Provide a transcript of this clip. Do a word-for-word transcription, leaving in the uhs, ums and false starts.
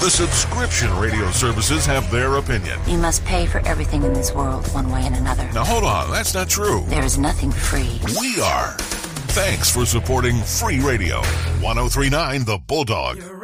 The subscription radio services have their opinion. You must pay for everything in this world one way and another. Now hold on, that's not true. There is nothing free. We are. Thanks for supporting Free Radio. one oh three point nine The Bulldog.